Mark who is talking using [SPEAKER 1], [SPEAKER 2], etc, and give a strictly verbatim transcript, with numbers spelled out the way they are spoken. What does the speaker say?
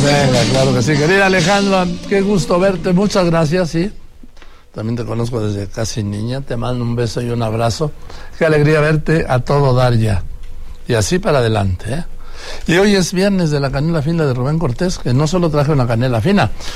[SPEAKER 1] Venga, claro que sí. Querida Alejandra, qué gusto verte. Muchas gracias, sí. También te conozco desde casi niña. Te mando un beso y un abrazo. Qué alegría verte a todo dar ya. Y así para adelante, ¿eh? Y hoy es viernes de la canela fina de Rubén Cortés, que no solo traje una canela fina,